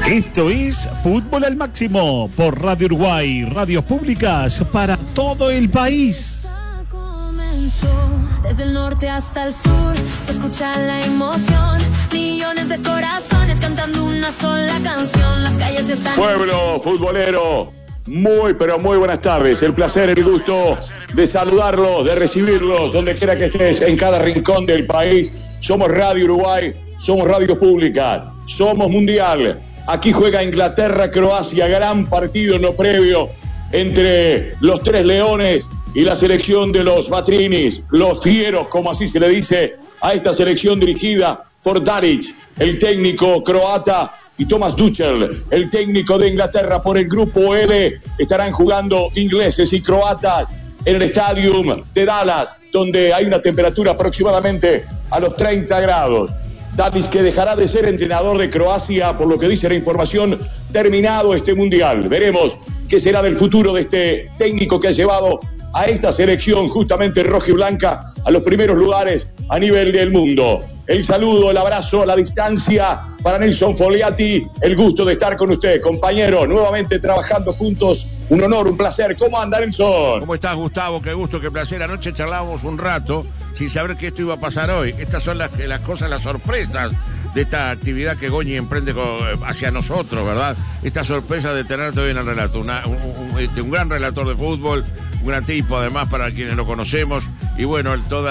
Esto es Fútbol al Máximo por Radio Uruguay, radios públicas para todo el país. Desde el norte hasta el sur se escucha la emoción, millones de corazones cantando una sola canción, las calles están... Pueblo futbolero, muy pero muy buenas tardes, el placer, el gusto de saludarlos, de recibirlos donde quiera que estés, en cada rincón del país. Somos Radio Uruguay, somos radio pública, somos mundial. Aquí juega Inglaterra, Croacia, gran partido en lo previo entre los Tres Leones y la selección de los Batrinis, los fieros, como así se le dice a esta selección dirigida por Dalic, el técnico croata, y Thomas Tuchel, el técnico de Inglaterra. Por el grupo L estarán jugando ingleses y croatas en el Stadium de Dallas, donde hay una temperatura aproximadamente a los 30 grados. Dalic, que dejará de ser entrenador de Croacia, por lo que dice la información, terminado este mundial. Veremos qué será del futuro de este técnico que ha llevado a esta selección justamente roja y blanca a los primeros lugares a nivel del mundo. El saludo, el abrazo a la distancia para Nelson Foliati. El gusto de estar con usted, compañero, nuevamente trabajando juntos. Un honor, un placer. ¿Cómo anda, Nelson? ¿Cómo estás, Gustavo? Qué gusto, qué placer. Anoche charlábamos un rato sin saber que esto iba a pasar hoy. Estas son las cosas, las sorpresas de esta actividad que Goñi emprende hacia nosotros, ¿verdad? Esta sorpresa de tenerte hoy en el relato. Un gran relator de fútbol, un gran tipo, además, para quienes lo conocemos. Y bueno, toda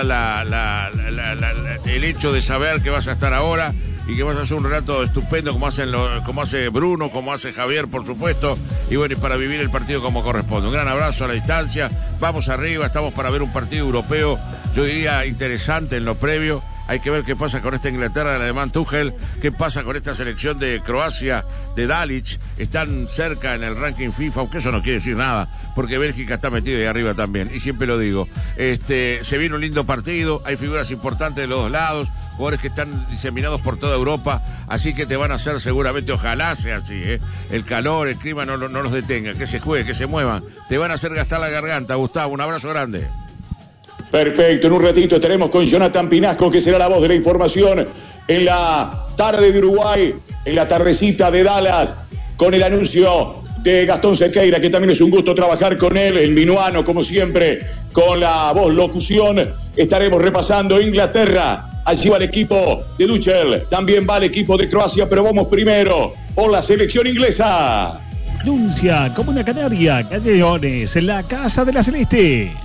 el hecho de saber que vas a estar ahora y que vas a hacer un relato estupendo como hace Bruno, como hace Javier, por supuesto, y bueno, y para vivir el partido como corresponde. Un gran abrazo a la distancia, vamos arriba, estamos para ver un partido europeo, yo diría interesante en lo previo. Hay que ver qué pasa con esta Inglaterra del alemán Tuchel, qué pasa con esta selección de Croacia, de Dalic. Están cerca en el ranking FIFA, aunque eso no quiere decir nada, porque Bélgica está metido ahí arriba también, y siempre lo digo. Se viene un lindo partido, hay figuras importantes de los dos lados, jugadores que están diseminados por toda Europa, así que te van a hacer seguramente, ojalá sea así, el calor, el clima no los detenga, que se juegue, que se muevan, te van a hacer gastar la garganta. Gustavo, un abrazo grande. Perfecto, en un ratito estaremos con Jonathan Pinasco, que será la voz de la información en la tarde de Uruguay, en la tardecita de Dallas, con el anuncio de Gastón Sequeira, que también es un gusto trabajar con él, el minuano, como siempre, con la voz locución. Estaremos repasando Inglaterra, allí va el equipo de Tuchel, también va el equipo de Croacia, pero vamos primero por la selección inglesa. Anuncia Comuna Canaria, Caneones, en la Casa de la Celeste.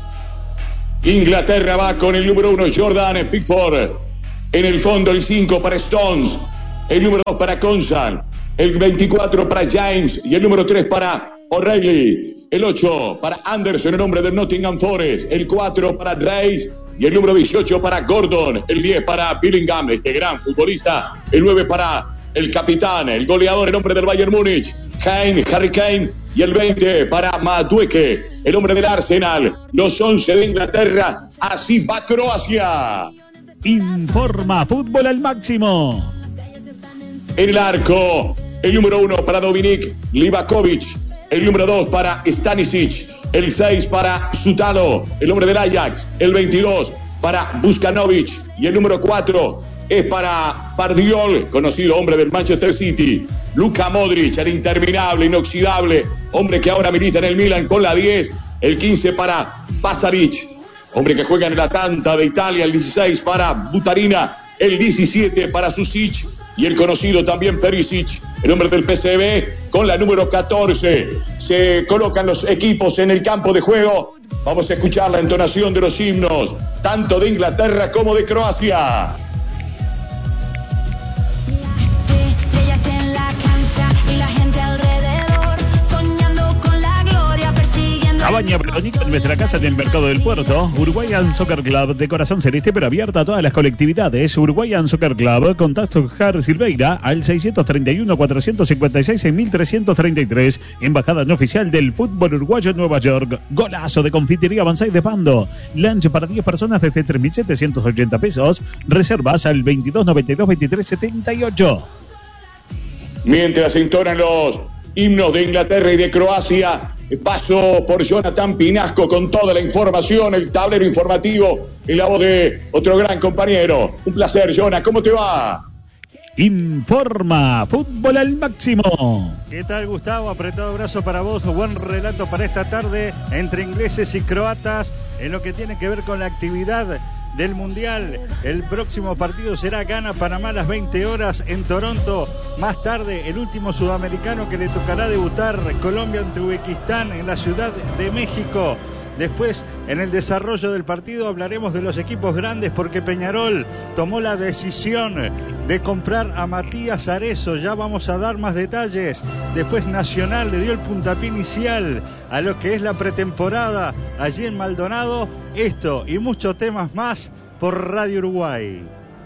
Inglaterra va con el número 1, Jordan Pickford. En el fondo, el 5 para Stones. El número 2 para Consant. El 24 para James. Y el número 3 para O'Reilly. El 8 para Anderson, el hombre del Nottingham Forest. El 4 para Rice. Y el número 18 para Gordon. El 10 para Bellingham, este gran futbolista. El 9 para el capitán, el goleador, el hombre del Bayern Múnich, Harry Kane. Y el 20 para Madueke, el hombre del Arsenal. Los 11 de Inglaterra. Así va Croacia. Informa Fútbol al Máximo. En el arco, el número 1 para Dominik Livakovic. El número 2 para Stanisic. El 6 para Sutalo, el hombre del Ajax. El 22 para Vuskanovic. Y el número 4 es para Pardiol, conocido hombre del Manchester City. Luka Modric, el interminable, inoxidable, hombre que ahora milita en el Milan con la 10. El 15 para Pasaric, hombre que juega en el Atalanta de Italia. El 16 para Butarina. El 17 para Susic. Y el conocido también Perisic, el hombre del PSV, con la número 14. Se colocan los equipos en el campo de juego. Vamos a escuchar la entonación de los himnos, tanto de Inglaterra como de Croacia. Cabaña Verónica en nuestra casa en el Mercado del Puerto. Uruguayan Soccer Club de corazón celeste, pero abierta a todas las colectividades. Uruguayan Soccer Club, contacto Jar Silveira al 631-456-6333. Embajada no oficial del fútbol uruguayo en Nueva York. Golazo de confitería Banzai de Pando. Lunch para 10 personas desde 3.780 pesos. Reservas al 2292-2378. Mientras entonan los himnos de Inglaterra y de Croacia, paso por Jonathan Pinasco con toda la información, el tablero informativo, en la voz de otro gran compañero. Un placer, Jonathan, ¿cómo te va? informa Fútbol al Máximo. ¿Qué tal, Gustavo? Apretado abrazo para vos. Buen relato para esta tarde entre ingleses y croatas en lo que tiene que ver con la actividad del Mundial. El próximo partido será Ghana-Panamá a las 20 horas en Toronto. Más tarde, el último sudamericano que le tocará debutar, Colombia ante Uzbekistán en la Ciudad de México. Después, en el desarrollo del partido, hablaremos de los equipos grandes porque Peñarol tomó la decisión de comprar a Matías Arezo. Ya vamos a dar más detalles. Después, Nacional le dio el puntapié inicial a lo que es la pretemporada allí en Maldonado. Esto y muchos temas más por Radio Uruguay.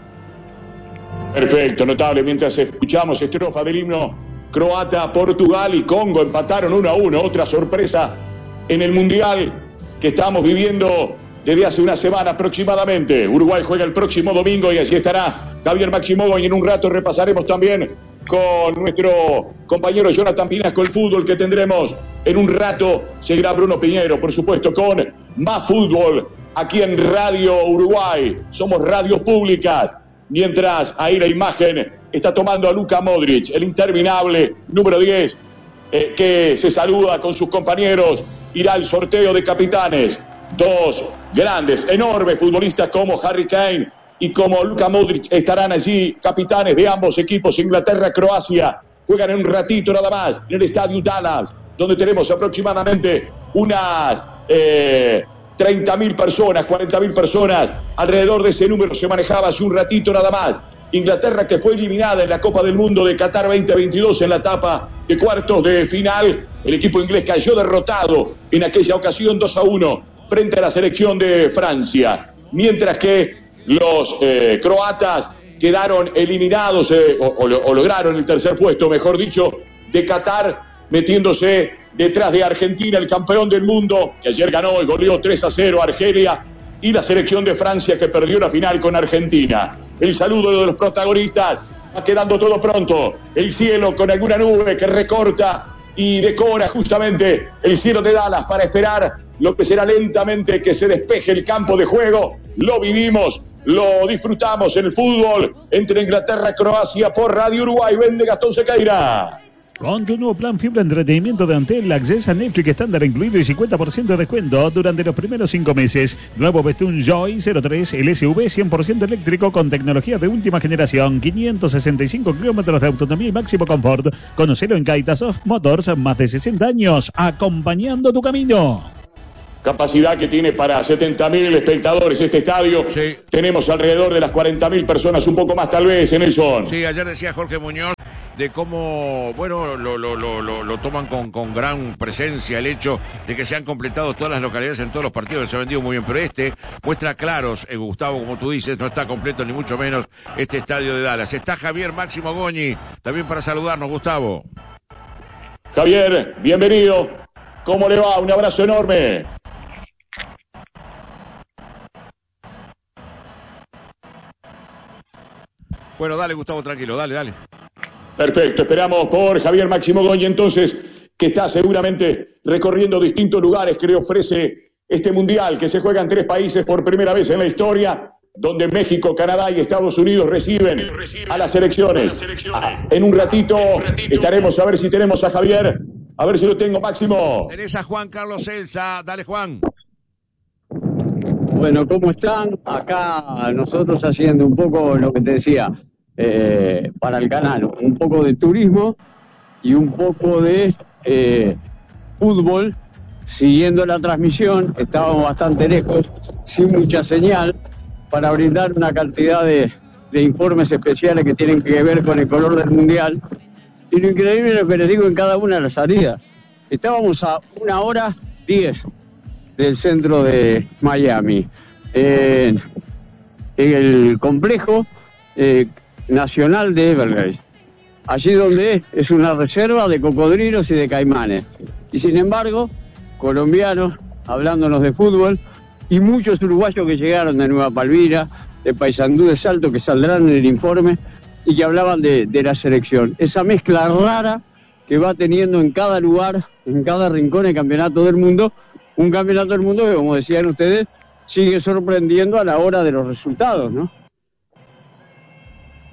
Perfecto, notable. Mientras escuchamos estrofa del himno croata, Portugal y Congo empataron 1-1. Otra sorpresa en el Mundial que estamos viviendo desde hace una semana aproximadamente. Uruguay juega el próximo domingo y allí estará Javier Máximo Goñi. En un rato repasaremos también con nuestro compañero Jonathan Pinasco el fútbol que tendremos en un rato. Seguirá Bruno Piñero, por supuesto, con más fútbol aquí en Radio Uruguay. Somos radios públicas. Mientras ahí la imagen está tomando a Luka Modric, el interminable número 10, que se saluda con sus compañeros. Irá al sorteo de capitanes. Dos grandes, enormes futbolistas como Harry Kane y como Luka Modric estarán allí, capitanes de ambos equipos. Inglaterra, Croacia, juegan en un ratito nada más en el estadio Dallas, donde tenemos aproximadamente unas 30.000 personas, 40.000 personas. Alrededor de ese número se manejaba hace un ratito nada más. Inglaterra, que fue eliminada en la Copa del Mundo de Qatar 2022 en la etapa de cuartos de final. El equipo inglés cayó derrotado en aquella ocasión 2-1 frente a la selección de Francia. Mientras que los croatas quedaron eliminados o lograron el tercer puesto, mejor dicho, de Qatar, metiéndose detrás de Argentina, el campeón del mundo, que ayer ganó y goleó 3-0 a Argelia, y la selección de Francia que perdió la final con Argentina. El saludo de los protagonistas. Va quedando todo pronto. El cielo con alguna nube que recorta y decora justamente el cielo de Dallas para esperar lo que será lentamente que se despeje el campo de juego. Lo vivimos, lo disfrutamos, el fútbol entre Inglaterra y Croacia por Radio Uruguay. Vende Gastón Sequeira. Con tu nuevo plan fibra entretenimiento de Antel, acceso a Netflix estándar incluido y 50% de descuento durante los primeros 5 meses. Nuevo Bestun Joy 03 LSV 100% eléctrico con tecnología de última generación. 565 kilómetros de autonomía y máximo confort. Conocelo en Caitasoft Motors, más de 60 años, acompañando tu camino. Capacidad que tiene para 70.000 espectadores este estadio. Sí. Tenemos alrededor de las 40.000 personas, un poco más tal vez, en Nelson. Sí, ayer decía Jorge Muñoz de cómo, bueno, lo toman con gran presencia el hecho de que se han completado todas las localidades en todos los partidos, que se ha vendido muy bien, pero este muestra claros, Gustavo, como tú dices, no está completo ni mucho menos este estadio de Dallas. Está Javier Máximo Goñi, también para saludarnos, Gustavo. Javier, bienvenido. ¿Cómo le va? Un abrazo enorme. Bueno, dale, Gustavo, tranquilo, dale. Perfecto, esperamos por Javier Máximo Goñi, entonces, que está seguramente recorriendo distintos lugares que le ofrece este Mundial, que se juega en 3 países por primera vez en la historia, donde México, Canadá y Estados Unidos reciben a las selecciones. En un ratito estaremos a ver si tenemos a Javier, a ver si lo tengo, Máximo. Tenés a Juan Carlos Elsa, dale, Juan. Bueno, ¿cómo están? Acá nosotros haciendo un poco lo que te decía, para el canal, un poco de turismo y un poco de fútbol, siguiendo la transmisión. Estábamos bastante lejos, sin mucha señal, para brindar una cantidad de informes especiales que tienen que ver con el color del Mundial. Y lo increíble es lo que les digo en cada una de las salidas. Estábamos a 1:10 del centro de Miami, en el complejo nacional de Everglades, allí donde es una reserva de cocodrilos y de caimanes. Y sin embargo, colombianos hablándonos de fútbol y muchos uruguayos que llegaron de Nueva Palmira, de Paysandú, de Salto, que saldrán en el informe y que hablaban de la selección. Esa mezcla rara que va teniendo en cada lugar, en cada rincón el campeonato del mundo, un campeonato del mundo que, como decían ustedes, sigue sorprendiendo a la hora de los resultados, ¿no?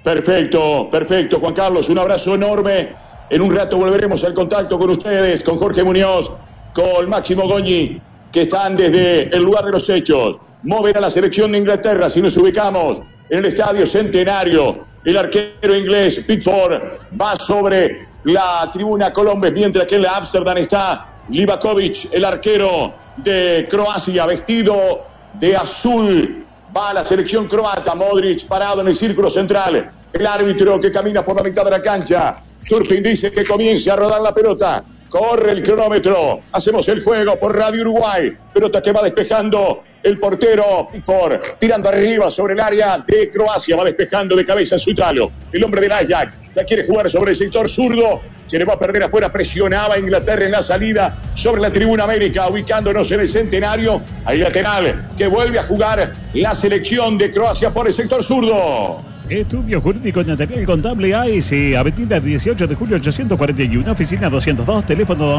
Perfecto, Juan Carlos, un abrazo enorme. En un rato volveremos al contacto con ustedes, con Jorge Muñoz, con Máximo Goñi, que están desde el lugar de los hechos. Mover a la selección de Inglaterra, si nos ubicamos en el Estadio Centenario. El arquero inglés Pickford va sobre la tribuna Colombes, mientras que en la Ámsterdam está Livakovic, el arquero de Croacia, vestido de azul. Va a la selección croata. Modric parado en el círculo central. El árbitro que camina por la mitad de la cancha. Turpin dice que comience a rodar la pelota. Corre el cronómetro. Hacemos el juego por Radio Uruguay. Pelota que va despejando el portero Pickford. Tirando arriba sobre el área de Croacia. Va despejando de cabeza Sutalo. El hombre del Ajax. La quiere jugar sobre el sector zurdo. Se le va a perder afuera. Presionaba Inglaterra en la salida sobre la tribuna América. Ubicándonos en el Centenario. Hay lateral que vuelve a jugar la selección de Croacia por el sector zurdo. Estudio Jurídico Notarial Contable AS, Avenida 18 de Julio 841, Oficina 202, teléfono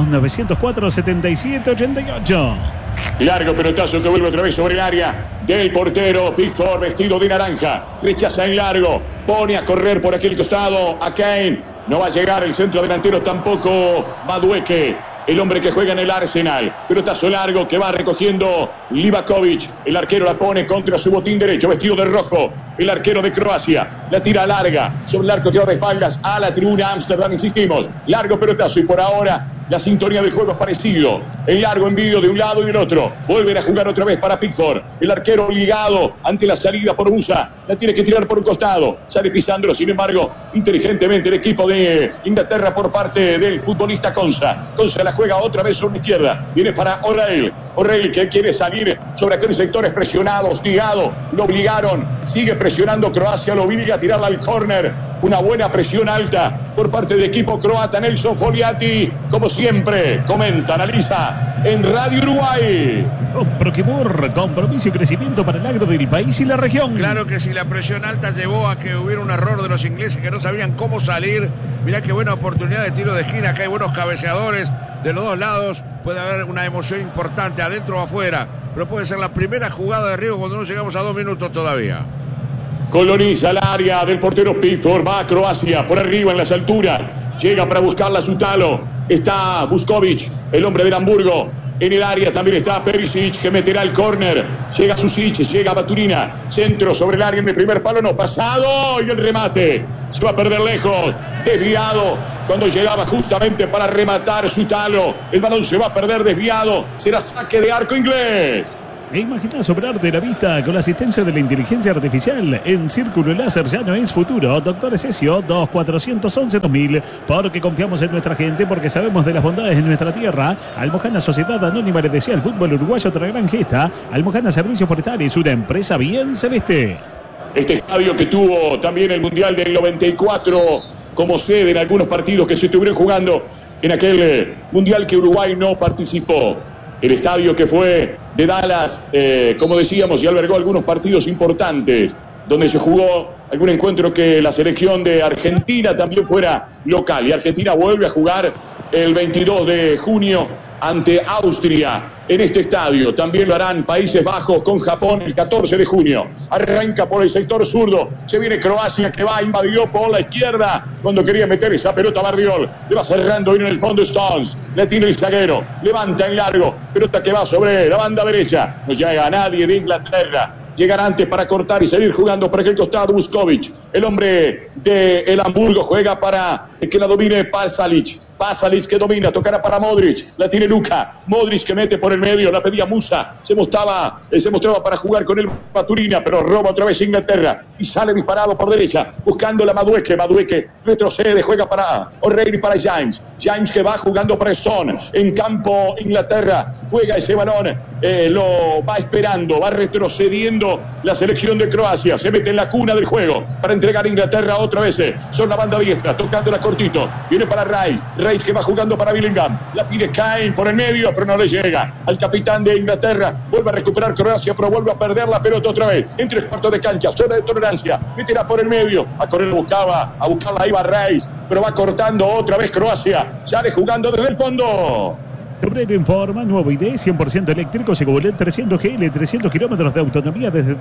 2904-7788. Largo pelotazo que vuelve otra vez sobre el área del portero Pickford, vestido de naranja. Rechaza en largo, pone a correr por aquel costado a Kane. No va a llegar el centro delantero tampoco Madueke, el hombre que juega en el Arsenal. Pelotazo largo que va recogiendo Livakovic. El arquero la pone contra su botín derecho, vestido de rojo. El arquero de Croacia la tira larga sobre el arco que va de espaldas a la tribuna Ámsterdam. Insistimos, largo pelotazo y por ahora la sintonía del juego es parecido. El largo envío de un lado y del otro. Vuelven a jugar otra vez para Pickford. El arquero obligado ante la salida por Musa. La tiene que tirar por un costado. Sale pisándolo, sin embargo, inteligentemente el equipo de Inglaterra por parte del futbolista Konsa. Konsa la juega otra vez sobre la izquierda. Viene para O'Reilly. O'Reilly que quiere salir sobre aquellos sectores presionado, hostigado. Lo obligaron. Sigue presionando Croacia. Lo obliga a tirarla al córner. Una buena presión alta por parte del equipo croata. Nelson Foliati, como siempre, comenta, analiza en Radio Uruguay. Proquimur, compromiso y crecimiento para el agro del país y la región. Claro que si la presión alta llevó a que hubiera un error de los ingleses que no sabían cómo salir. Mirá qué buena oportunidad de tiro de esquina. Acá hay buenos cabeceadores de los dos lados. Puede haber una emoción importante adentro o afuera. Pero puede ser la primera jugada de riesgo cuando no llegamos a 2 minutos todavía. Coloniza el área del portero Pickford. Va a Croacia por arriba en las alturas. Llega para buscarla Sutalo. Está Vuskovic, el hombre del Hamburgo. En el área también está Perisic, que meterá el córner. Llega Susic, llega Baturina. Centro sobre el área en el primer palo, no pasado. Y el remate se va a perder lejos. Desviado cuando llegaba justamente para rematar Sutalo. El balón se va a perder desviado. Será saque de arco inglés. Imagina sobrarte la vista con la asistencia de la inteligencia artificial. En Círculo Láser ya no es futuro. Doctor Esesio 2411-2000. Porque confiamos en nuestra gente, porque sabemos de las bondades de nuestra tierra. Almojana Sociedad Anónima le desea al fútbol uruguayo otra gran gesta. Almojana Servicios Forestales, una empresa bien celeste. Este estadio que tuvo también el Mundial del 94 como sede en algunos partidos que se estuvieron jugando en aquel Mundial que Uruguay no participó. El estadio que fue de Dallas, como decíamos, y albergó algunos partidos importantes, donde se jugó algún encuentro que la selección de Argentina también fuera local. Y Argentina vuelve a jugar el 22 de junio ante Austria en este estadio. También lo harán Países Bajos con Japón el 14 de junio. Arranca por el sector zurdo. Se viene Croacia que va, invadió por la izquierda cuando quería meter esa pelota Bardiol. Le va cerrando en el fondo Stones. Le tiene el zaguero. Levanta en largo. Pelota que va sobre la banda derecha. No llega a nadie de Inglaterra. Llegar antes para cortar y seguir jugando por aquel costado Vuskovic. El hombre del Hamburgo juega para que la domine Pasalic. Pasalic que domina, tocará para Modric. La tiene Luka. Modric que mete por el medio, la pedía Musa. Se mostraba para jugar con el Baturina, pero roba otra vez Inglaterra. Y sale disparado por derecha, buscando la Madueke. Madueke retrocede, juega para O'Reilly, para James. James que va jugando para Stone. En campo Inglaterra, juega ese balón. Lo va esperando, va retrocediendo la selección de Croacia. Se mete en la cuna del juego para entregar a Inglaterra otra vez. Son la banda diestra, tocándola cortito. Viene para Rice. Rice que va jugando para Bellingham. La pide Kane por el medio, pero no le llega al capitán de Inglaterra. Vuelve a recuperar Croacia, pero vuelve a perder la pelota otra vez. En 3/4 de cancha, zona de tolerancia. Meterá por el medio. A correr a buscarla ahí va Rice, pero va cortando otra vez Croacia. Sale jugando desde el fondo. Obrero Informa, nuevo ID, 100% eléctrico, Segurolet 300 GL, 300 kilómetros de autonomía desde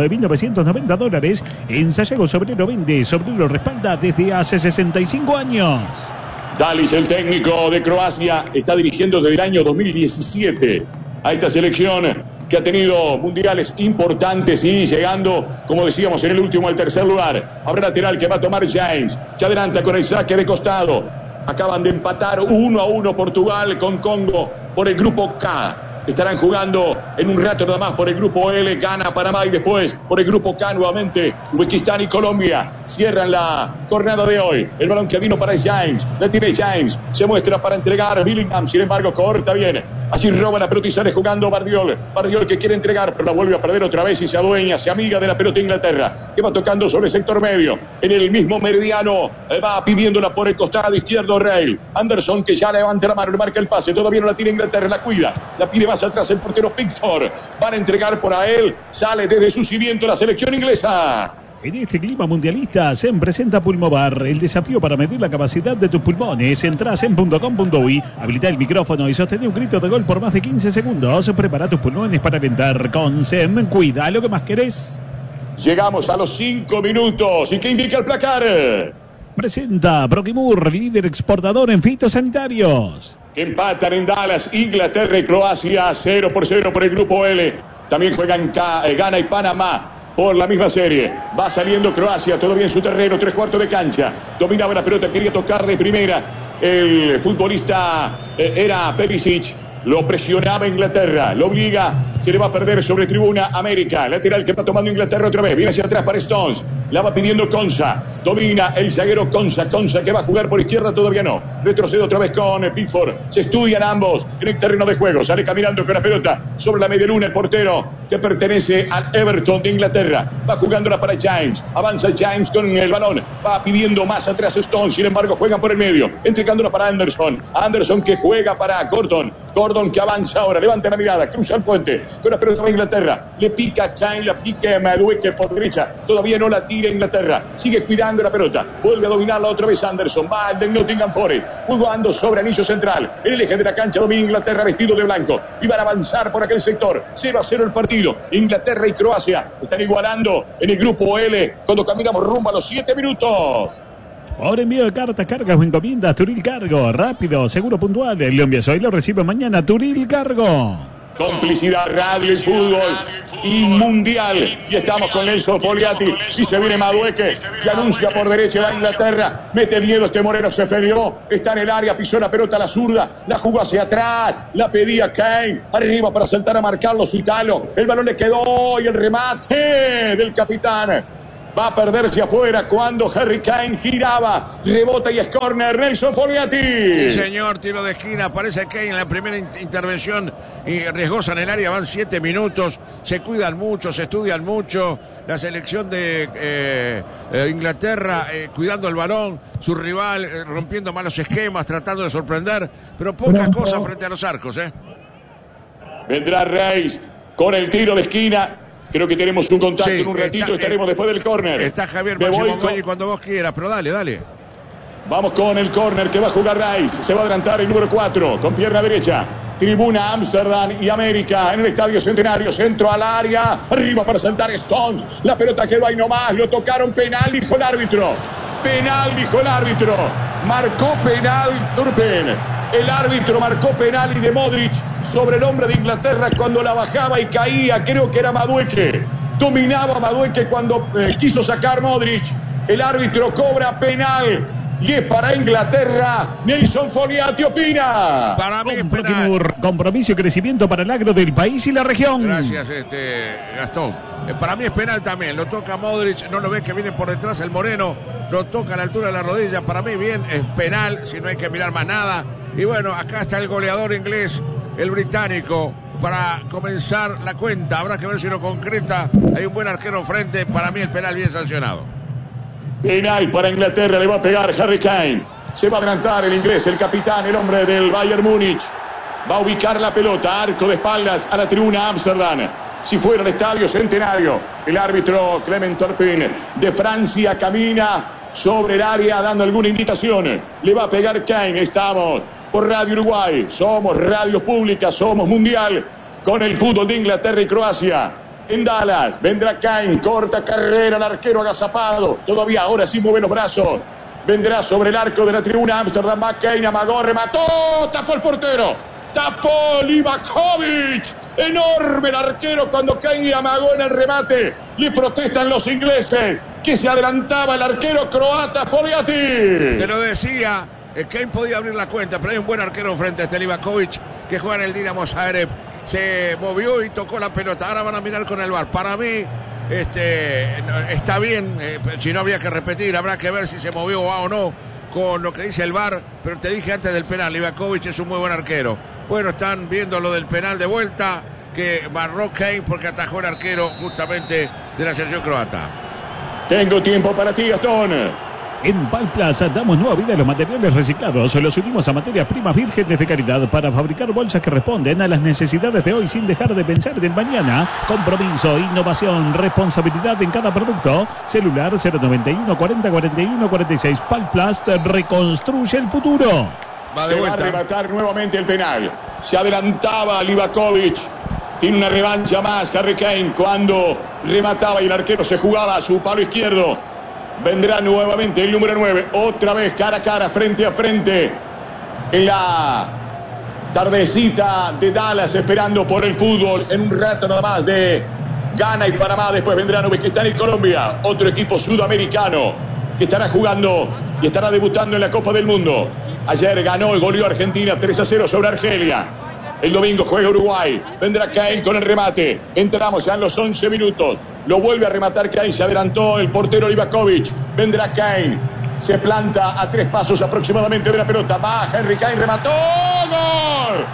$19.990. En Sayago Sobrero vende, Sobrero respalda desde hace 65 años. Dalic, el técnico de Croacia, está dirigiendo desde el año 2017 a esta selección que ha tenido mundiales importantes y llegando, como decíamos, en el último al tercer lugar. Habrá lateral que va a tomar James, que adelanta con el saque de costado. Acaban de empatar 1-1 Portugal con Congo por el grupo K. Estarán jugando en un rato nada más por el grupo L, Ghana, Panamá y después por el grupo K nuevamente Uzbekistán y Colombia. Cierran la jornada de hoy. El balón que vino para James, la tiene James, se muestra para entregar Billingham, sin embargo corta bien. Allí roba la pelota y sale jugando Bardiol. Bardiol que quiere entregar, pero la vuelve a perder otra vez y se adueña, se amiga de la pelota Inglaterra, que va tocando sobre el sector medio. En el mismo meridiano va pidiéndola por el costado izquierdo Rail. Anderson que ya levanta la mano, le marca el pase, todavía no la tiene Inglaterra, la cuida, la pide más atrás el portero Pickford. Van a entregar por a él, sale desde su cimiento la selección inglesa. En este clima mundialista se presenta Pulmovar, el desafío para medir la capacidad de tus pulmones. Entrás en .com.uy, habilita el micrófono y sostén un grito de gol por más de 15 segundos. Prepara tus pulmones para alentar con SEM. Cuida lo que más querés. Llegamos a los 5 minutos. ¿Y qué indica el placar? Presenta Proquimur, líder exportador en fitosanitarios. Que empatan en Dallas, Inglaterra y Croacia, 0-0 por el grupo L. También juegan Ghana y Panamá por la misma serie. Va saliendo Croacia, todavía en su terreno, 3/4 de cancha. Dominaba la pelota, quería tocar de primera. El futbolista era Perisic. Lo presionaba Inglaterra, lo obliga, se le va a perder sobre tribuna América. Lateral que va tomando Inglaterra otra vez, viene hacia atrás para Stones. La va pidiendo Konsa, domina el zaguero Konsa que va a jugar por izquierda, todavía no. Retrocede otra vez con Pickford, se estudian ambos en el terreno de juego. Sale caminando con la pelota sobre la media luna el portero que pertenece al Everton de Inglaterra. Va jugándola para James, avanza James con el balón, va pidiendo más atrás Stones, sin embargo juegan por el medio, entregándola para Anderson. Anderson que juega para Gordon que avanza ahora, levanta la mirada, cruza el puente, con la pelota de Inglaterra, le pica Kane, la pica Madueke por derecha, todavía no la tira Inglaterra, sigue cuidando la pelota, vuelve a dominarla otra vez Anderson, va el de Nottingham Forest, jugando sobre anillo central, en el eje de la cancha domina Inglaterra vestido de blanco, y van a avanzar por aquel sector, 0-0 el partido, Inglaterra y Croacia están igualando en el grupo L, cuando caminamos rumbo a los 7 minutos. Ahora envío de cartas, cargas o encomiendas, Turil Cargo. Rápido, seguro, puntual. Lo envías hoy, lo recibe mañana. Turil Cargo. Complicidad, radio y fútbol y mundial. Y estamos con Nelson Foliati. Y se viene Madueke, que anuncia por derecha va a Inglaterra. Mete miedo este Moreno, se ferió. Está en el área, pisó la pelota a la zurda. La jugó hacia atrás. La pedía Kane. Arriba para saltar a marcarlo su Italo. El balón le quedó y el remate del capitán. Va a perderse afuera cuando Harry Kane giraba, rebota y es córner. Nelson Foliati. Sí, señor, tiro de esquina. Aparece Kane en la primera intervención y riesgosa en el área. Van 7 minutos. Se cuidan mucho, se estudian mucho. La selección de Inglaterra cuidando el balón. Su rival rompiendo malos esquemas, tratando de sorprender. Pero pocas cosas frente a los arcos, Vendrá Reis con el tiro de esquina. Creo que tenemos un contacto en un ratito, estaremos después del córner. Está Javier Máximo cuando vos quieras, pero dale. Vamos con el córner que va a jugar Rice. Se va a adelantar el número 4 con pierna derecha. Tribuna Amsterdam y América en el Estadio Centenario. Centro al área. Arriba para saltar Stones. La pelota quedó ahí nomás. Lo tocaron. Penal, dijo el árbitro. Marcó penal Turpin. El árbitro marcó penal y de Modric sobre el hombre de Inglaterra cuando la bajaba y caía. Creo que era Madueke. Dominaba Madueke cuando quiso sacar Modric. El árbitro cobra penal. Y es para Inglaterra. Nelson Foliati opina. Para mí es penal. Compromiso y crecimiento para el agro del país y la región. Gracias, Gastón. Para mí es penal también. Lo toca Modric. No lo ves que viene por detrás el Moreno. Lo toca a la altura de la rodilla. Para mí bien, es penal. Si no hay que mirar más nada. Y bueno, acá está el goleador inglés, el británico, para comenzar la cuenta. Habrá que ver si lo concreta. Hay un buen arquero frente. Para mí el penal bien sancionado. Penal para Inglaterra, le va a pegar Harry Kane. Se va a adelantar el inglés, el capitán, el hombre del Bayern Múnich. Va a ubicar la pelota, arco de espaldas a la tribuna Amsterdam. Si fuera el Estadio Centenario, el árbitro Clement Turpin de Francia camina sobre el área dando alguna indicación. Le va a pegar Kane, estamos por Radio Uruguay. Somos radio pública, somos mundial con el fútbol de Inglaterra y Croacia. En Dallas vendrá Kane, corta carrera, el arquero agazapado. Todavía ahora sí mueve los brazos. Vendrá sobre el arco de la tribuna Amsterdam. Kane amagó, remató, tapó el portero. Tapó Livakovic. Enorme el arquero cuando Kane amagó en el remate. Le protestan los ingleses que se adelantaba el arquero croata Poliati. Te lo decía, Kane podía abrir la cuenta, pero hay un buen arquero frente a este Livakovic que juega en el Dinamo Zagreb. Se movió y tocó la pelota. Ahora van a mirar con el VAR. Para mí está bien, si no habría que repetir, habrá que ver si se movió o no con lo que dice el VAR, pero te dije antes del penal, Livakovic es un muy buen arquero. Bueno, están viendo lo del penal de vuelta que barró Kane porque atajó el arquero justamente de la selección croata. Tengo tiempo para ti, Gastón. En Palplaza damos nueva vida a los materiales reciclados. Los unimos a materias primas vírgenes de calidad para fabricar bolsas que responden a las necesidades de hoy sin dejar de pensar en el mañana. Compromiso, innovación, responsabilidad en cada producto. Celular 091 40 41 46. Palplaza reconstruye el futuro. Se va a arrebatar nuevamente el penal. Se adelantaba Livakovic. Tiene una revancha más Harry Kane cuando remataba y el arquero se jugaba a su palo izquierdo. Vendrá nuevamente el número 9, otra vez cara a cara, frente a frente, en la tardecita de Dallas, esperando por el fútbol. En un rato nada más de Ghana y Panamá, después vendrán Uzbekistán y Colombia, otro equipo sudamericano que estará jugando y estará debutando en la Copa del Mundo. Ayer ganó y goleó Argentina 3-0 sobre Argelia. El domingo juega Uruguay. Vendrá Kane con el remate. Entramos ya en los 11 minutos. Lo vuelve a rematar Kane. Se adelantó el portero Livakovic. Vendrá Kane. Se planta a 3 pasos aproximadamente de la pelota. Baja Henry Kane. Remató. ¡Gol!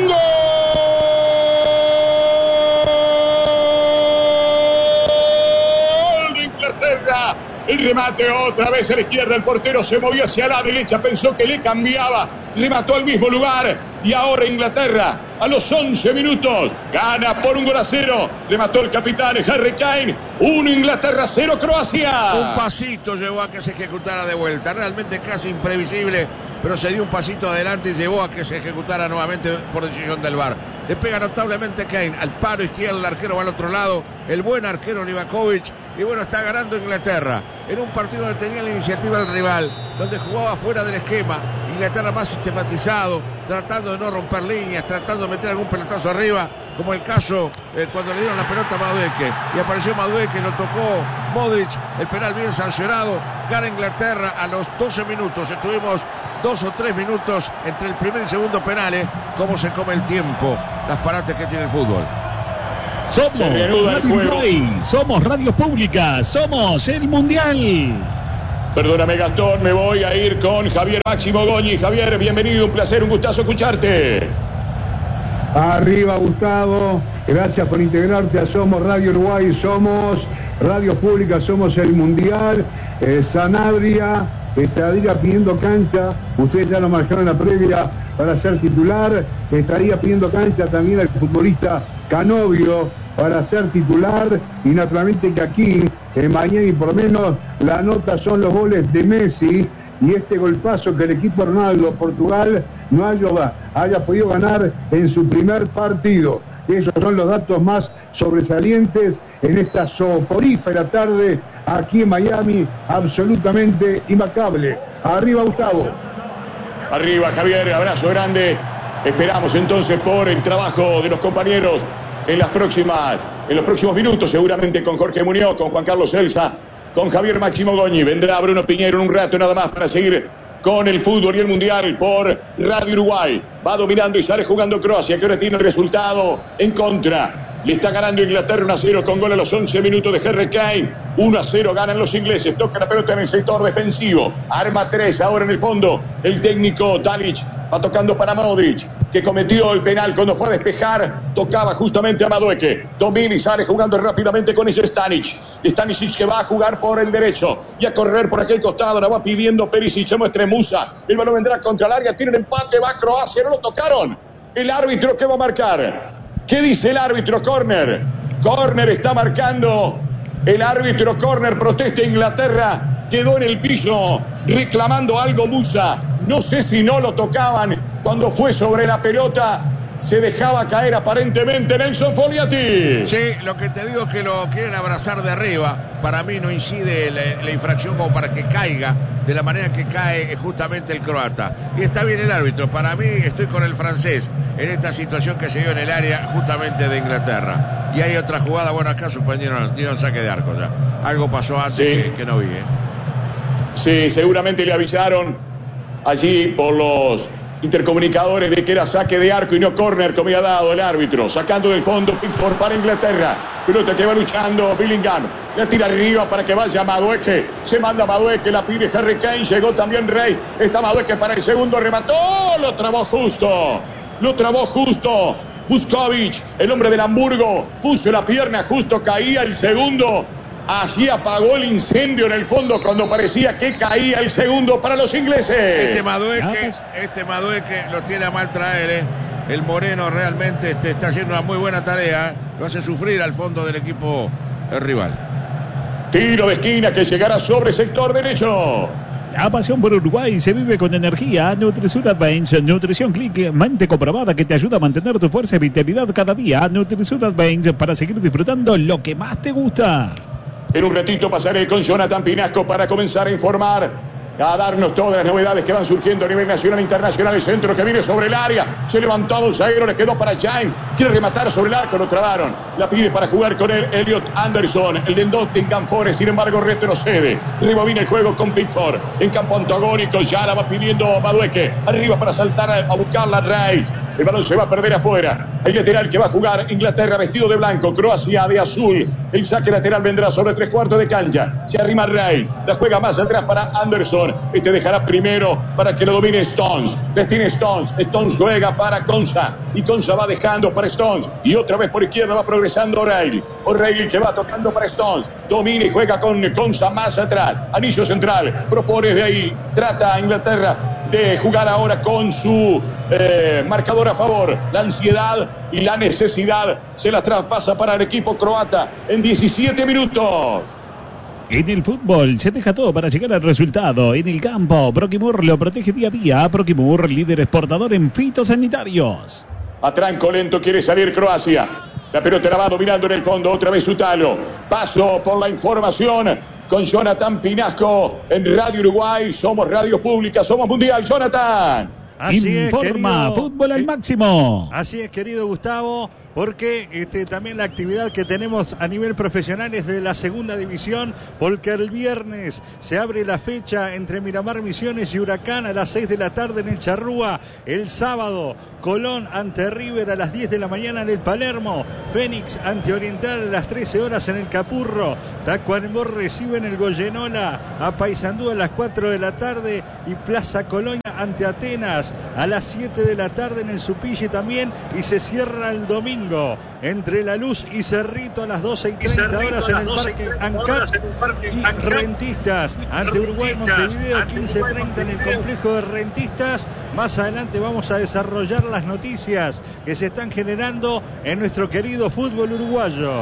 ¡Gol de Inglaterra! El remate otra vez a la izquierda. El portero se movió hacia la derecha. Pensó que le cambiaba. Remató al mismo lugar. Y ahora Inglaterra, a los 11 minutos, gana por 1-0. Remató el capitán Harry Kane. 1 Inglaterra, 0 Croacia. Un pasito llevó a que se ejecutara de vuelta. Realmente casi imprevisible, pero se dio un pasito adelante y llevó a que se ejecutara nuevamente por decisión del VAR. Le pega notablemente Kane al palo izquierdo. El arquero va al otro lado. El buen arquero Livakovic. Y bueno, está ganando Inglaterra en un partido donde tenía la iniciativa del rival, donde jugaba fuera del esquema. Inglaterra más sistematizado, tratando de no romper líneas, tratando de meter algún pelotazo arriba, como el caso cuando le dieron la pelota a Madueke. Y apareció Madueke, lo tocó Modric, el penal bien sancionado. Gana Inglaterra a los 12 minutos. Estuvimos 2 o 3 minutos entre el primer y segundo penal. Cómo se come el tiempo, las parates que tiene el fútbol. Somos Radio Uruguay, somos Radio Pública, somos el Mundial. Perdóname, Gastón, me voy a ir con Javier Máximo Goñi. Javier, bienvenido, un placer, un gustazo escucharte. Arriba, Gustavo, gracias por integrarte a Somos Radio Uruguay, somos Radio Pública, somos el Mundial. Sanabria estaría pidiendo cancha, ustedes ya lo marcaron en la previa para ser titular, estaría pidiendo cancha también al futbolista Canovio para ser titular, y naturalmente que aquí en Miami por lo menos la nota son los goles de Messi y este golpazo que el equipo Ronaldo Portugal no haya podido ganar en su primer partido. Esos son los datos más sobresalientes en esta soporífera tarde aquí en Miami, absolutamente impecable. Arriba, Gustavo. Arriba, Javier, abrazo grande. Esperamos entonces por el trabajo de los compañeros en los próximos minutos, seguramente con Jorge Muñoz, con Juan Carlos Elsa, con Javier Máximo Goñi. Vendrá Bruno Piñero en un rato nada más para seguir con el fútbol y el Mundial por Radio Uruguay. Va dominando y sale jugando Croacia, que ahora tiene el resultado en contra. Le está ganando Inglaterra 1-0 con gol a los 11 minutos de Harry Kane. 1-0 ganan los ingleses. Toca la pelota en el sector defensivo. Arma 3 ahora en el fondo. El técnico Tadic va tocando para Modric, que cometió el penal cuando fue a despejar. Tocaba justamente a Madueke. Domina y sale jugando rápidamente con ese Stanisic. Stanisic que va a jugar por el derecho y a correr por aquel costado. La va pidiendo Perisic. Se muestra Musa. El balón vendrá contra el área. Tiene el empate. Va Croacia. No lo tocaron. El árbitro que va a marcar. ¿Qué dice el árbitro? Córner. Córner está marcando. El árbitro córner, protesta Inglaterra. Quedó en el piso reclamando algo Musa. No sé si no lo tocaban cuando fue sobre la pelota. Se dejaba caer aparentemente Nelson Fogliati. Sí, lo que te digo es que lo quieren abrazar de arriba. Para mí no incide la infracción como para que caiga de la manera que cae justamente el croata. Y está bien el árbitro. Para mí estoy con el francés en esta situación que se dio en el área justamente de Inglaterra. Y hay otra jugada, bueno, acá suspendieron, dieron saque de arco ya. Algo pasó antes que no vi. Sí, seguramente le avisaron allí por los intercomunicadores de que era saque de arco y no córner como había dado el árbitro. Sacando del fondo Pickford para Inglaterra. Pelota que va luchando Bellingham. La tira arriba para que vaya Madueke. Se manda Madueke, la pide Harry Kane. Llegó también Rey. Está Madueke para el segundo. Remató. Lo trabó justo. Vuskovic, el hombre del Hamburgo, puso la pierna justo. Caía el segundo. Así apagó el incendio en el fondo cuando parecía que caía el segundo para los ingleses. Este Madueke lo tiene a mal traer, El moreno realmente está haciendo una muy buena tarea. Lo hace sufrir al fondo del equipo rival. Tiro de esquina que llegará sobre sector derecho. La pasión por Uruguay se vive con energía. Nutrisur Advance, nutrición clínicamente comprobada que te ayuda a mantener tu fuerza y vitalidad cada día. Nutrisur Advance para seguir disfrutando lo que más te gusta. En un ratito pasaré con Jonathan Pinasco para comenzar a informar, a darnos todas las novedades que van surgiendo a nivel nacional e internacional. El centro que viene sobre el área, se levantó a un zaguero, le quedó para James, quiere rematar sobre el arco, lo trabaron, la pide para jugar con él Elliot Anderson, el de Nottingham Forest, sin embargo retrocede, rebobina el juego con Pickford, en campo antagónico, ya la va pidiendo Madueke, arriba para saltar a buscar la Reis, el balón se va a perder afuera, el lateral que va a jugar Inglaterra vestido de blanco, Croacia de azul, el saque lateral vendrá sobre 3/4 de cancha, se arrima Reis, la juega más atrás para Anderson. Este dejará primero para que lo domine Stones. Les tiene Stones. Stones juega para Konsa. Y Konsa va dejando para Stones. Y otra vez por izquierda va progresando O'Reilly. O'Reilly que va tocando para Stones. Domina y juega con Konsa más atrás. Anillo central. Propone de ahí. Trata a Inglaterra de jugar ahora con su marcador a favor. La ansiedad y la necesidad se la traspasa para el equipo croata en 17 minutos. En el fútbol se deja todo para llegar al resultado. En el campo, Proquimur lo protege día a día. Proquimur, líder exportador en fitosanitarios. A tranco lento quiere salir Croacia. La pelota la va dominando en el fondo. Otra vez Sutalo. Paso por la información con Jonathan Pinasco en Radio Uruguay. Somos Radio Pública, somos Mundial. Jonathan. Así Informa, es, fútbol al máximo. Así es, querido Gustavo, porque también la actividad que tenemos a nivel profesional es de la segunda división, porque el viernes se abre la fecha entre Miramar Misiones y Huracán a las 6 de la tarde en el Charrúa. El sábado, Colón ante River a las 10 de la mañana en el Palermo. Fénix ante Oriental a las 13 horas en el Capurro. Tacuarembó recibe en el Goyenola a Paysandú a las 4 de la tarde. Y Plaza Colonia ante Atenas a las 7 de la tarde en el Supille también. Y se cierra el domingo entre La Luz y Cerrito a las 12:30 horas en el Parque ANCAP. Y Rentistas ante Uruguay Montevideo 15:30 en el complejo de Rentistas. Más adelante vamos a desarrollar las noticias que se están generando en nuestro querido fútbol uruguayo.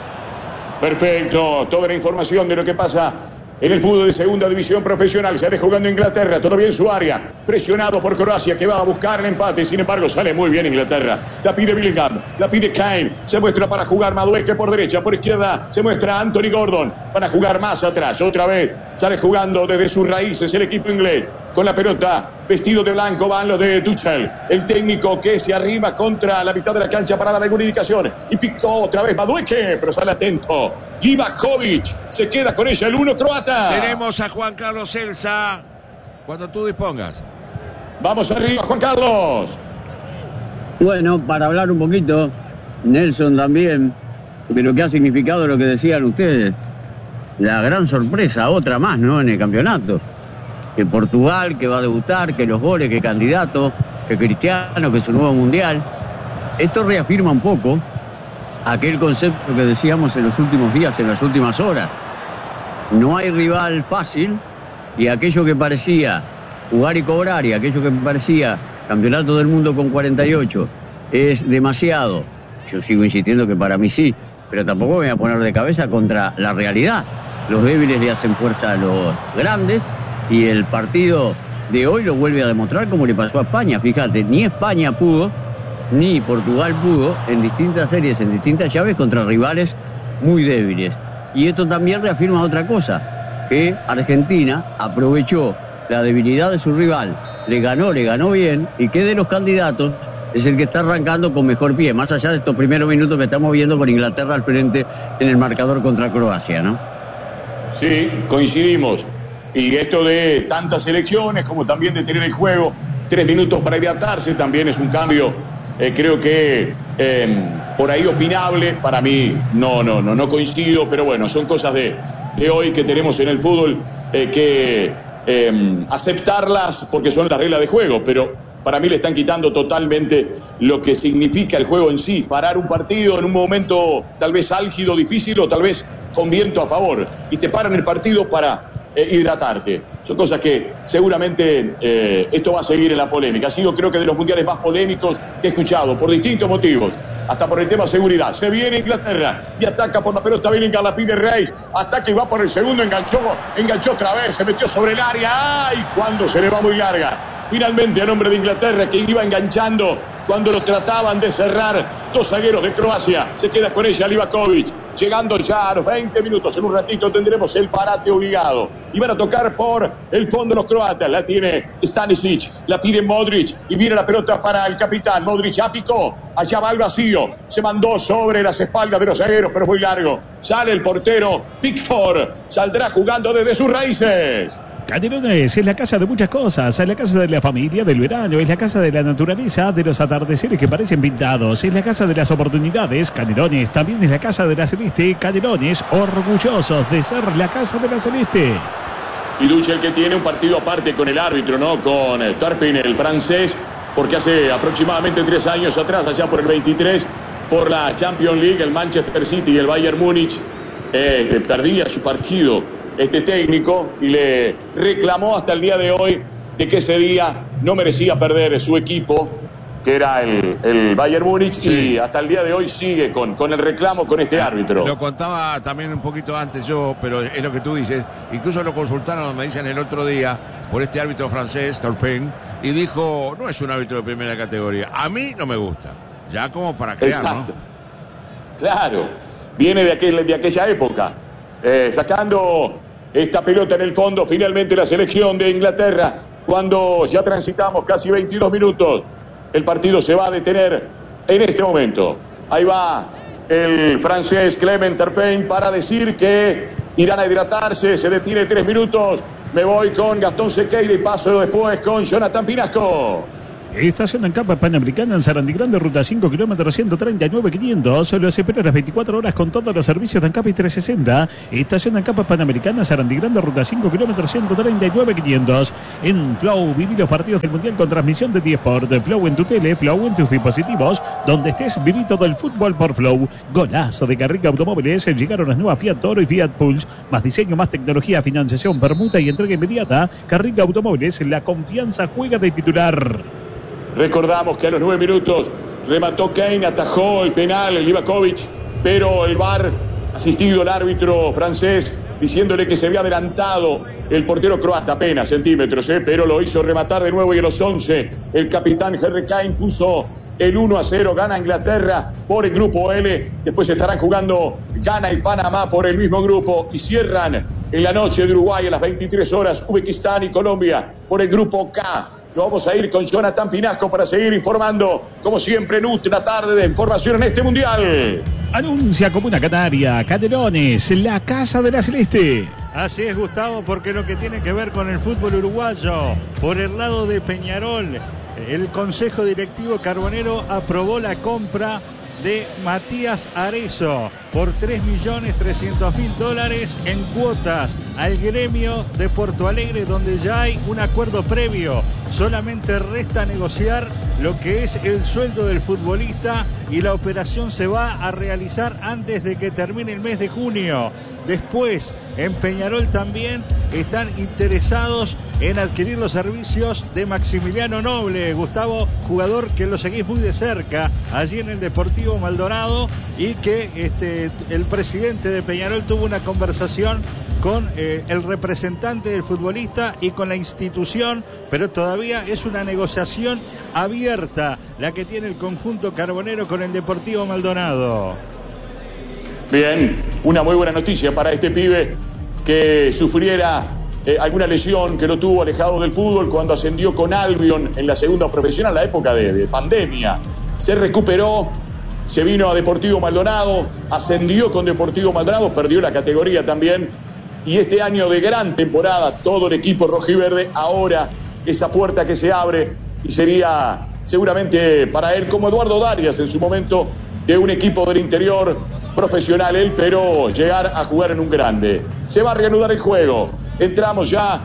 Perfecto, toda la información de lo que pasa en el fútbol de segunda división profesional. Sale jugando Inglaterra, todavía en su área, presionado por Croacia que va a buscar el empate. Sin embargo sale muy bien Inglaterra. La pide Bellingham, la pide Kane, se muestra para jugar Madueke por derecha, por izquierda se muestra Anthony Gordon para jugar más atrás. Otra vez sale jugando desde sus raíces el equipo inglés. Con la pelota, vestido de blanco, van los de Tuchel. El técnico que se arrima contra la mitad de la cancha para dar alguna indicación. Y picó otra vez Madueke, pero sale atento. Livakovic se queda con ella, el 1 croata. Tenemos a Juan Carlos Celsa. Cuando tú dispongas. Vamos arriba, Juan Carlos. Bueno, para hablar un poquito, Nelson también, de lo que ha significado lo que decían ustedes. La gran sorpresa, otra más, ¿no? En el campeonato. Que Portugal, que va a debutar, que los goles, que candidato, que Cristiano, que su nuevo mundial. Esto reafirma un poco aquel concepto que decíamos en los últimos días, en las últimas horas. No hay rival fácil y aquello que parecía jugar y cobrar y aquello que parecía campeonato del mundo con 48 es demasiado. Yo sigo insistiendo que para mí sí, pero tampoco me voy a poner de cabeza contra la realidad. Los débiles le hacen fuerza a los grandes y el partido de hoy lo vuelve a demostrar, como le pasó a España. Fíjate, ni España pudo, ni Portugal pudo, en distintas series, en distintas llaves, contra rivales muy débiles. Y esto también reafirma otra cosa, que Argentina aprovechó la debilidad de su rival, le ganó bien, y que de los candidatos es el que está arrancando con mejor pie, más allá de estos primeros minutos que estamos viendo con Inglaterra al frente en el marcador contra Croacia, ¿no? Sí, coincidimos. Y esto de tantas elecciones, como también de tener el juego 3 minutos para hidratarse, también es un cambio, creo que por ahí opinable. Para mí no coincido, pero bueno, son cosas de hoy que tenemos en el fútbol que aceptarlas porque son las reglas de juego, pero para mí le están quitando totalmente lo que significa el juego en sí, parar un partido en un momento tal vez álgido, difícil o tal vez con viento a favor, y te paran el partido para hidratarte. Son cosas que seguramente esto va a seguir en la polémica. Ha sido, creo que, de los mundiales más polémicos que he escuchado, por distintos motivos, hasta por el tema seguridad. Se viene Inglaterra y ataca por la pelota, viene la pide Reis, ataca y va por el segundo, enganchó otra vez, se metió sobre el área. ¡Ay! Cuando se le va muy larga. Finalmente, a nombre de Inglaterra, que iba enganchando cuando lo trataban de cerrar 2 zagueros de Croacia. Se queda con ella Livakovic, llegando ya a los 20 minutos. En un ratito tendremos el parate obligado. Y van a tocar por el fondo los croatas. La tiene Stanisic, la pide Modric, y viene la pelota para el capitán. Modric ya picó, allá va al vacío. Se mandó sobre las espaldas de los zagueros, pero muy largo. Sale el portero Pickford, saldrá jugando desde sus raíces. Canelones es la casa de muchas cosas, es la casa de la familia, del verano, es la casa de la naturaleza, de los atardeceres que parecen pintados, es la casa de las oportunidades. Canelones también es la casa de la Celeste. Canelones, orgullosos de ser la casa de la Celeste. Y Duchel, que tiene un partido aparte con el árbitro, ¿no? Con Turpin, el francés, porque hace aproximadamente 3 años atrás, allá por el 23, por la Champions League, el Manchester City y el Bayern Múnich perdía su partido este técnico, y le reclamó hasta el día de hoy de que ese día no merecía perder su equipo, que era el Bayern Múnich, sí. Y hasta el día de hoy sigue con el reclamo con este árbitro. Lo contaba también un poquito antes yo, pero es lo que tú dices. Incluso lo consultaron, me dicen, el otro día por este árbitro francés, Turpin, y dijo, no es un árbitro de primera categoría. A mí no me gusta. Ya como para crear, exacto, ¿no? Claro, viene de aquella época. Sacando esta pelota en el fondo, finalmente la selección de Inglaterra, cuando ya transitamos casi 22 minutos. El partido se va a detener en este momento. Ahí va el francés Clement Turpin para decir que irán a hidratarse. Se detiene 3 minutos. Me voy con Gastón Sequeira y paso después con Jonathan Pinasco. Estación ANCAP Panamericana en Sarandí Grande, ruta 5, kilómetros 139.500. Los espera las 24 horas con todos los servicios de ANCAP y 360. Estación ANCAP Panamericana, Sarandí Grande, ruta 5, kilómetros 139.500. En Flow, viví los partidos del Mundial con transmisión de T-Sport. Flow en tu tele, Flow en tus dispositivos. Donde estés, viví todo el fútbol por Flow. Golazo de Garriga Automóviles. Llegaron las nuevas Fiat Toro y Fiat Pulse. Más diseño, más tecnología, financiación, permuta y entrega inmediata. Garriga Automóviles, la confianza juega de titular. Recordamos que a los 9 minutos remató Kane, atajó el penal, el Livakovic, pero el VAR, asistido el árbitro francés, diciéndole que se había adelantado el portero croata apenas centímetros, pero lo hizo rematar de nuevo, y a los 11 el capitán Harry Kane puso el 1-0, gana Inglaterra por el grupo L. Después estarán jugando Ghana y Panamá por el mismo grupo, y cierran en la noche de Uruguay a las 23 horas Uzbekistán y Colombia por el grupo K. Nos vamos a ir con Jonathan Pinasco para seguir informando, como siempre, en una tarde de información en este Mundial. Anuncia Comuna Canaria, Canelones, la casa de la Celeste. Así es, Gustavo, porque lo que tiene que ver con el fútbol uruguayo, por el lado de Peñarol, el Consejo Directivo Carbonero aprobó la compra de Matías Arezzo por $3.300.000 en cuotas al gremio de Porto Alegre, donde ya hay un acuerdo previo. Solamente resta negociar lo que es el sueldo del futbolista, y la operación se va a realizar antes de que termine el mes de junio. Después, en Peñarol también están interesados en adquirir los servicios de Maximiliano Noble, Gustavo, jugador que lo seguís muy de cerca allí en el Deportivo Maldonado, y que el presidente de Peñarol tuvo una conversación con el representante del futbolista y con la institución, pero todavía es una negociación abierta la que tiene el conjunto carbonero con el Deportivo Maldonado. Bien, una muy buena noticia para este pibe que sufriera alguna lesión, que lo tuvo alejado del fútbol cuando ascendió con Albion en la segunda profesional, la época de pandemia. Se recuperó, se vino a Deportivo Maldonado, ascendió con Deportivo Maldonado, perdió la categoría también. Y este año de gran temporada, todo el equipo rojiverde, ahora esa puerta que se abre y sería seguramente para él, como Eduardo Darias en su momento, de un equipo del interior profesional él, pero llegar a jugar en un grande. Se va a reanudar el juego. Entramos ya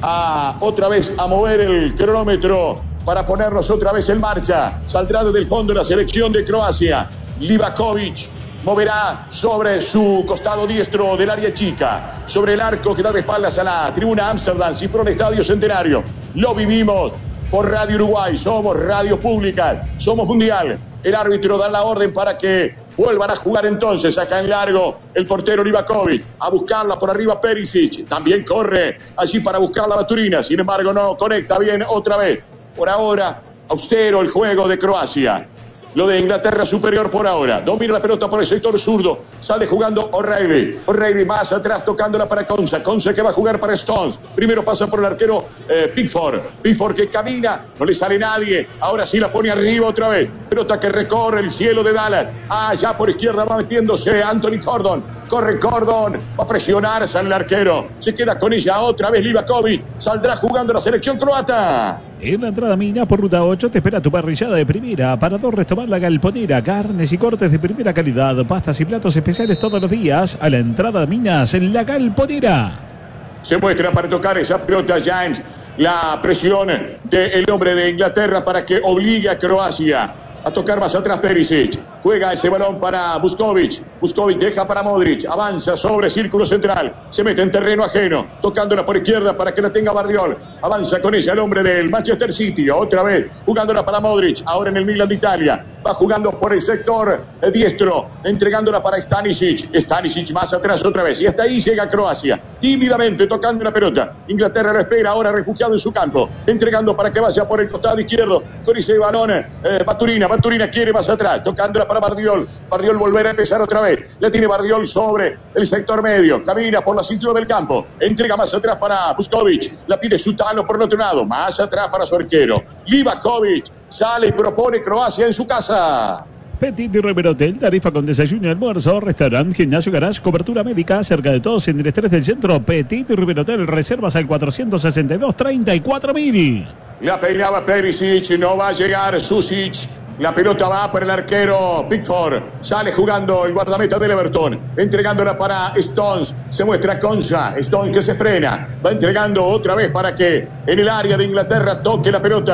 otra vez a mover el cronómetro para ponernos otra vez en marcha. Saldrá desde el fondo la selección de Croacia. Livakovic moverá sobre su costado diestro del área chica, sobre el arco que da de espaldas a la tribuna Amsterdam, Cifrón Estadio Centenario. Lo vivimos por Radio Uruguay, somos radio pública, somos mundial. El árbitro da la orden para que vuelvan a jugar entonces acá en largo el portero Livakovic, a buscarla por arriba Perisic, también corre allí para buscar la Baturina, sin embargo no conecta bien otra vez. Por ahora, austero el juego de Croacia. Lo de Inglaterra superior por ahora. Domina la pelota por el sector zurdo. Sale jugando O'Reilly. O'Reilly más atrás tocándola para Konsa. Konsa que va a jugar para Stones. Primero pasa por el arquero Pickford. Pickford que camina. No le sale nadie. Ahora sí la pone arriba otra vez. Pelota que recorre el cielo de Dallas. Ya por izquierda va metiéndose Anthony Gordon. Corre Gordon. Va a presionar. Sale el arquero. Se queda con ella otra vez Livakovic. Saldrá jugando la selección croata. En la entrada Minas por ruta 8 te espera tu parrillada de primera. Parador Restaurant La Galponera. Carnes y cortes de primera calidad. Pastas y platos especiales todos los días. A la entrada de Minas en La Galponera. Se muestra para tocar esa pelota James. La presión del hombre de Inglaterra para que obligue a Croacia a tocar más atrás Perisic. Juega ese balón para Vuskovic. Vuskovic deja para Modric. Avanza sobre círculo central. Se mete en terreno ajeno. Tocándola por izquierda para que la tenga Bardiol. Avanza con ella el hombre del Manchester City. Otra vez jugándola para Modric. Ahora en el Milan de Italia. Va jugando por el sector diestro. Entregándola para Stanisic. Stanisic más atrás otra vez. Y hasta ahí llega Croacia. Tímidamente tocando la pelota. Inglaterra lo espera. Ahora refugiado en su campo. Entregando para que vaya por el costado izquierdo. Con ese balón. Baturina. Baturina quiere más atrás. Tocándola para Bardiol. Bardiol volverá a empezar otra vez. La tiene Bardiol sobre el sector medio. Camina por la cintura del campo. Entrega más atrás para Vuskovic. La pide Sutalo por el otro lado. Más atrás para su arquero. Livakovic sale y propone Croacia en su casa. Petit y River Hotel, tarifa con desayuno y almuerzo, restaurante, gimnasio, garage, cobertura médica, cerca de todos en el estrés del centro. Petit y River Hotel, reservas al 462-34.000. La peinaba Perisic, no va a llegar Susic. La pelota va para el arquero Pickford. Sale jugando el guardameta del Everton. Entregándola para Stones. Se muestra Konsa. Stones que se frena. Va entregando otra vez para que en el área de Inglaterra toque la pelota.